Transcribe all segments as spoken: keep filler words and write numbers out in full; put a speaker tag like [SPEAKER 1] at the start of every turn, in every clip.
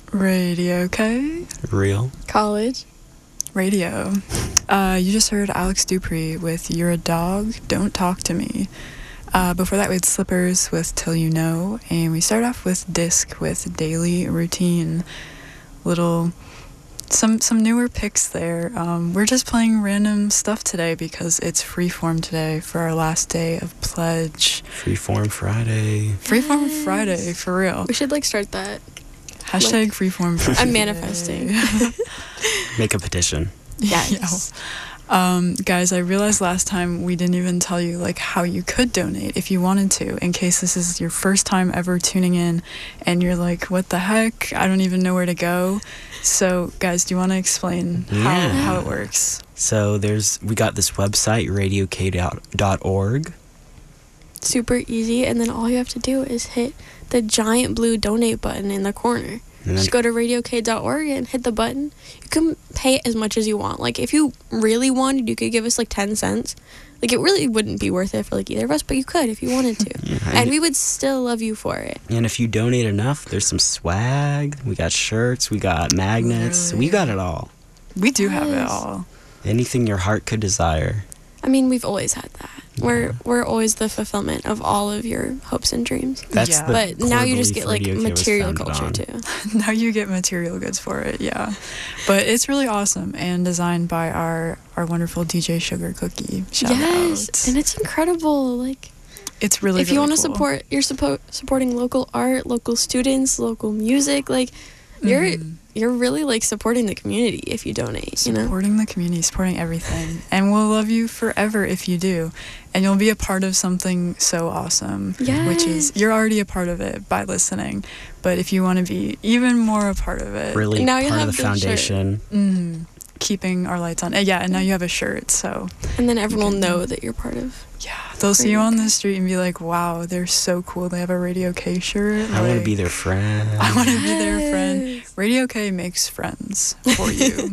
[SPEAKER 1] Radio K.
[SPEAKER 2] Real.
[SPEAKER 3] College.
[SPEAKER 1] Radio. Uh, you just heard Alex Dupree with You're a Dog, Don't Talk to Me. Uh, before that, we had Slippers with Till You Know. And we start off with Disc with Daily Routine. Little... Some some newer picks there. Um, we're just playing random stuff today because it's Freeform today for our last day of Pledge.
[SPEAKER 2] Freeform Friday.
[SPEAKER 1] Freeform
[SPEAKER 3] Yes.
[SPEAKER 1] Friday, for real.
[SPEAKER 3] We should like start that.
[SPEAKER 1] Hashtag
[SPEAKER 3] like,
[SPEAKER 1] Freeform Friday.
[SPEAKER 3] I'm manifesting.
[SPEAKER 2] Make a petition.
[SPEAKER 3] Yes.
[SPEAKER 1] Yeah. Um, guys, I realized last time we didn't even tell you like how you could donate if you wanted to, in case this is your first time ever tuning in and you're like, what the heck? I don't even know where to go. So, guys, do you want to explain
[SPEAKER 2] Yeah.
[SPEAKER 1] how, how it works?
[SPEAKER 2] So there's we got this website, radio k dot org.
[SPEAKER 3] Super easy, and then all you have to do is hit the giant blue donate button in the corner.
[SPEAKER 2] And then,
[SPEAKER 3] Just go to radio k dot org and hit the button. You can pay as much as you want. Like, if you really wanted, you could give us like ten cents. Like, it really wouldn't be worth it for like either of us, but you could if you wanted to.
[SPEAKER 2] yeah,
[SPEAKER 3] And
[SPEAKER 2] and,
[SPEAKER 3] we would still love you for it.
[SPEAKER 2] and if you donate enough, there's some swag. We got shirts, we got magnets,
[SPEAKER 1] Literally.
[SPEAKER 2] we got it all.
[SPEAKER 1] We do have it
[SPEAKER 3] Yes.
[SPEAKER 1] all.
[SPEAKER 2] Anything your heart could desire.
[SPEAKER 3] I mean, we've always had that. We're we're always the fulfillment of all of your hopes and dreams.
[SPEAKER 2] That's
[SPEAKER 1] Yeah.
[SPEAKER 2] the
[SPEAKER 3] But now
[SPEAKER 2] core
[SPEAKER 3] you just
[SPEAKER 2] belief
[SPEAKER 3] get like
[SPEAKER 2] Radio K was
[SPEAKER 3] material
[SPEAKER 2] founded
[SPEAKER 3] culture
[SPEAKER 2] on.
[SPEAKER 3] too.
[SPEAKER 1] Now you get material goods for it, yeah. But it's really awesome and designed by our, our wonderful D J Sugar Cookie. Shout
[SPEAKER 3] yes,
[SPEAKER 1] out.
[SPEAKER 3] and it's incredible. Like,
[SPEAKER 1] It's really,
[SPEAKER 3] if you
[SPEAKER 1] really
[SPEAKER 3] want to
[SPEAKER 1] cool.
[SPEAKER 3] support, you're suppo- supporting local art, local students, local music. Like, you're
[SPEAKER 1] Mhm.
[SPEAKER 3] you're really like supporting the community if you donate. You know.
[SPEAKER 1] Supporting the community, supporting everything. And we'll love you forever if you do. And you'll be a part of something so awesome. Which is,
[SPEAKER 3] Yes.
[SPEAKER 1] you're already a part of it by listening. But if you want to be even more a part of it,
[SPEAKER 2] Really
[SPEAKER 3] Now you
[SPEAKER 2] part
[SPEAKER 3] have
[SPEAKER 2] of the
[SPEAKER 3] the shirt.
[SPEAKER 2] foundation.
[SPEAKER 1] mhm, keeping our lights on. Uh, Yeah, and now you have a shirt, so
[SPEAKER 3] And then everyone will
[SPEAKER 1] can-
[SPEAKER 3] know that you're part of.
[SPEAKER 1] yeah. They'll see you
[SPEAKER 3] Radio
[SPEAKER 1] on
[SPEAKER 3] K.
[SPEAKER 1] the street and be like, wow, they're so cool. They have a Radio K shirt.
[SPEAKER 2] I want to
[SPEAKER 1] Like,
[SPEAKER 2] be their friend.
[SPEAKER 1] I want to be their friend.
[SPEAKER 3] Yes.
[SPEAKER 1] Radio K makes friends for you.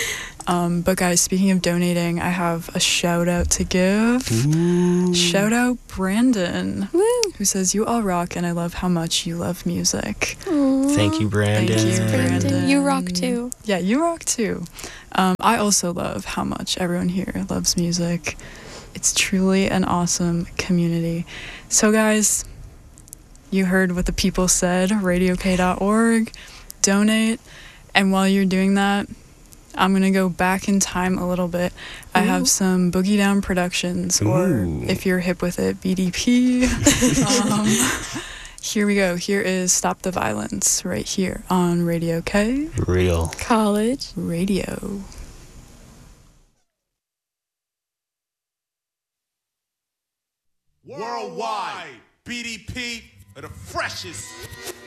[SPEAKER 1] um, but guys, speaking of donating, I have a shout out to give.
[SPEAKER 2] Ooh.
[SPEAKER 1] Shout out Brandon,
[SPEAKER 3] Woo.
[SPEAKER 1] who says, you all rock and I love how much you love music.
[SPEAKER 3] Aw.
[SPEAKER 2] Thank you, Brandon.
[SPEAKER 1] Thank you,
[SPEAKER 3] Brandon.
[SPEAKER 1] Brandon.
[SPEAKER 3] You rock too.
[SPEAKER 1] Yeah, you rock too. Um, I also love how much everyone here loves music. It's truly an awesome community. So guys, you heard what the people said, radio k dot org, donate, and while you're doing that, I'm going to go back in time a little bit. I
[SPEAKER 3] Ooh.
[SPEAKER 1] have some Boogie Down Productions, or
[SPEAKER 2] Ooh.
[SPEAKER 1] if you're hip with it, B D P. um, here we go. Here is Stop the Violence right here on Radio K.
[SPEAKER 2] Real.
[SPEAKER 3] College.
[SPEAKER 1] Radio.
[SPEAKER 4] Worldwide, B D P are the freshest.